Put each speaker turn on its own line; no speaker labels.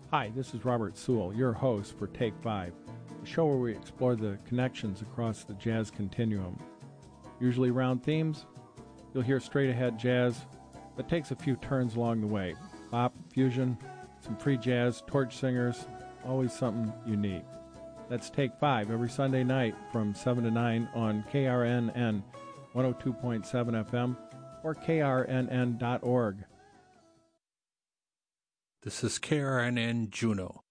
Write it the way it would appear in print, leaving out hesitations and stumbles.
Hi, this is Robert Sewell, your host for Take 5, a show where we explore the connections across the jazz continuum. Usually around themes, you'll hear straight-ahead jazz that takes a few turns along the way. Pop, fusion, some free jazz, torch singers, always something unique. That's Take 5 every Sunday night from 7 to 9 on KRNN 102.7 FM or krnn.org.
This is KRNN Juneau,